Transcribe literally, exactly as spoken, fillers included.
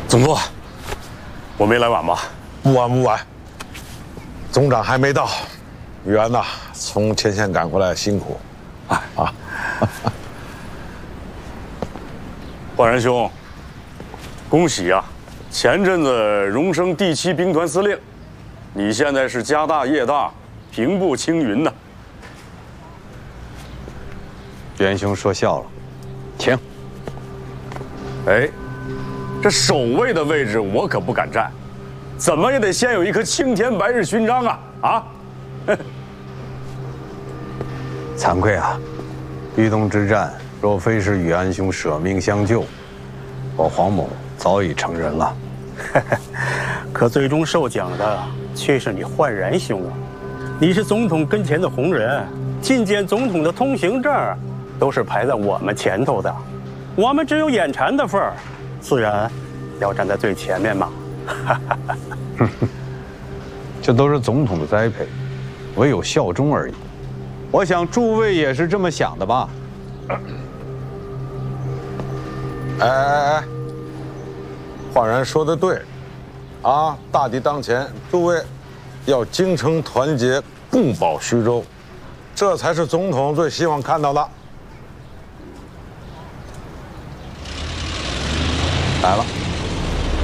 总座，我没来晚吧？ 不晚不晚。总长还没到，宇安呐，从前线赶过来辛苦。啊啊！ 焕然兄，恭喜呀！前阵子荣升第七兵团司令，你现在是家大业大，平步青云呢。 元兄说笑了，请。 哎，这守卫的位置我可不敢占，怎么也得先有一颗青天白日勋章啊！啊！ 惭愧啊，豫东之战若非是宇安兄舍命相救，我黄某早已成人了。 可最终受奖的却是你焕然兄啊！你是总统跟前的红人，觐见总统的通行证都是排在我们前头的，我们只有眼馋的份儿，自然要站在最前面嘛。 这都是总统的栽培，唯有效忠而已。我想诸位也是这么想的吧？ 哎哎哎，焕然说的对，啊，大敌当前，诸位要精诚团结，共保徐州，这才是总统最希望看到的。 来了。